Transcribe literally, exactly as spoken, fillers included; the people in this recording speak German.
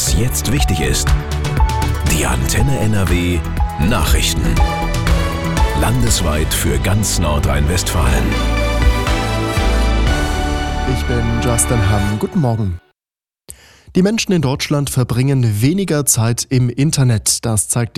Was jetzt wichtig ist. Die Antenne N R W Nachrichten. Landesweit für ganz Nordrhein-Westfalen. Ich bin Justin Hamm. Guten Morgen. Die Menschen in Deutschland verbringen weniger Zeit im Internet. Das zeigt